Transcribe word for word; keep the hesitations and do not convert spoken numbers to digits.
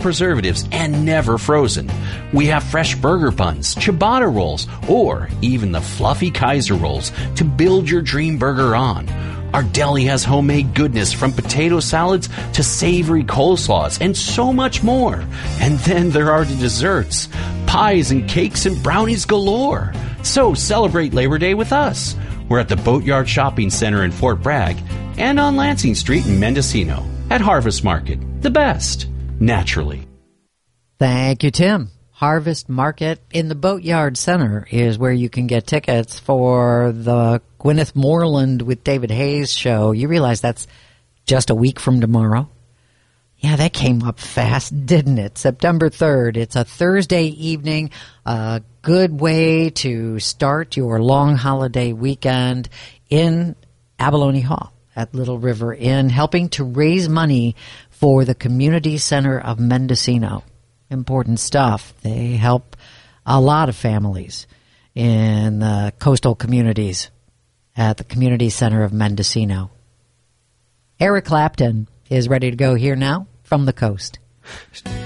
preservatives and never frozen. We have fresh burger buns, ciabatta rolls, or even the fluffy Kaiser rolls to build your dream burger on. Our deli has homemade goodness from potato salads to savory coleslaws and so much more. And then there are the desserts, pies and cakes and brownies galore. So celebrate Labor Day with us. We're at the Boatyard Shopping Center in Fort Bragg and on Lansing Street in Mendocino at Harvest Market. The best, naturally. Thank you, Tim. Harvest Market in the Boatyard Center is where you can get tickets for the Gwyneth Moreland with David Hayes show. You realize that's just a week from tomorrow? Yeah, that came up fast, didn't it? September third. It's a Thursday evening, a good way to start your long holiday weekend in Abalone Hall at Little River Inn, helping to raise money for the Community Center of Mendocino. Important stuff. They help a lot of families in the coastal communities at the Community Center of Mendocino. Eric Clapton is ready to go here now from the coast.